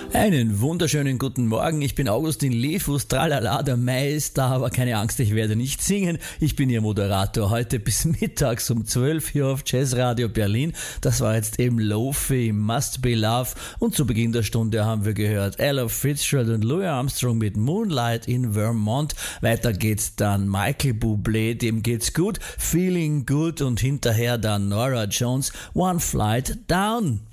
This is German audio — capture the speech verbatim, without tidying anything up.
Einen wunderschönen guten Morgen, ich bin Augustin Lefus, tralala, der Meister, aber keine Angst, ich werde nicht singen. Ich bin Ihr Moderator heute bis mittags um zwölf hier auf Jazzradio Berlin. Das war jetzt eben Lo-Fi, Must Be Love, und zu Beginn der Stunde haben wir gehört Ella Fitzgerald und Louis Armstrong mit Moonlight in Vermont. Weiter geht's dann Michael Bublé, dem geht's gut, Feeling Good, und hinterher dann Norah Jones, One Flight Down.